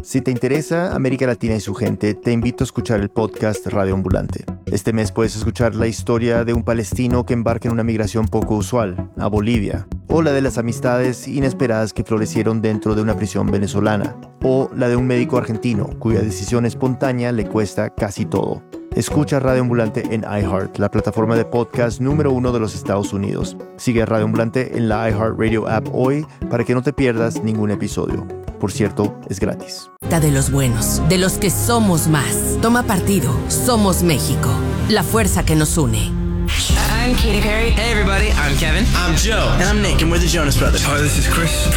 Si te interesa América Latina y su gente, te invito a escuchar el podcast Radio Ambulante. Este mes puedes escuchar la historia de un palestino que embarca en una migración poco usual, a Bolivia, o la de las amistades inesperadas que florecieron dentro de una prisión venezolana, o la de un médico argentino cuya decisión espontánea le cuesta casi todo. Escucha Radio Ambulante en iHeart, la plataforma de podcast número 1 de los Estados Unidos. Sigue a Radio Ambulante en la iHeartRadio app hoy para que no te pierdas ningún episodio. Por cierto, es gratis. De los buenos, de los que somos más. Toma partido. Somos México. La fuerza que nos une. I'm Katy Perry. Hey everybody, I'm Kevin. I'm Joe. And I'm Nick, and we're the Jonas Brothers. Hi, this is Chris.